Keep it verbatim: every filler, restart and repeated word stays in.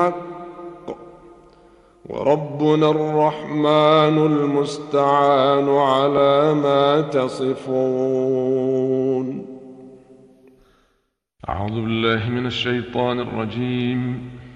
وربنا الرحمن المستعان على ما تصفون. أعوذ بالله من الشيطان الرجيم.